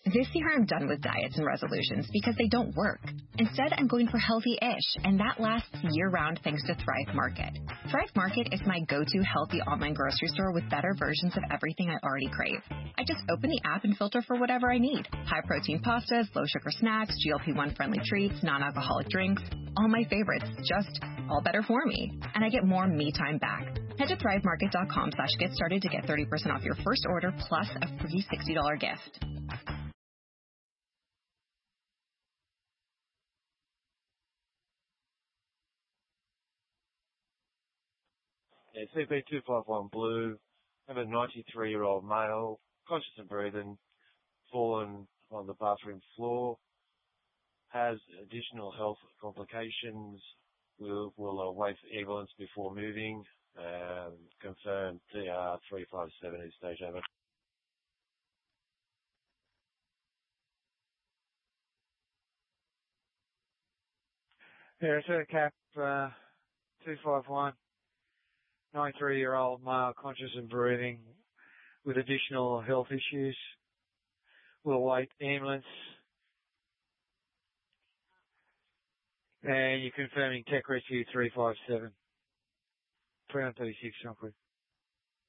This year I'm done with diets and resolutions because they don't work. Instead, I'm going for healthy-ish, and that lasts year-round thanks to Thrive Market. Thrive Market is my go-to healthy online grocery store with better versions of everything I already crave. I just open the app and filter for whatever I need. High-protein pastas, low-sugar snacks, GLP-1 friendly treats, non-alcoholic drinks, all my favorites, just all better for me. And I get more me time back. Head to thrivemarket.com/get started to get 30% off your first order plus a free $60 gift. Yeah, CP251 Blue, I have a 93-year-old male, conscious and breathing, fallen on the bathroom floor, has additional health complications, will await ambulance before moving, confirmed TR357 is stage over. Yeah, so Cap 251. 93-year-old male, conscious and breathing, with additional health issues. Will await ambulance. And you're confirming Tech Rescue 357. 336, John Quick.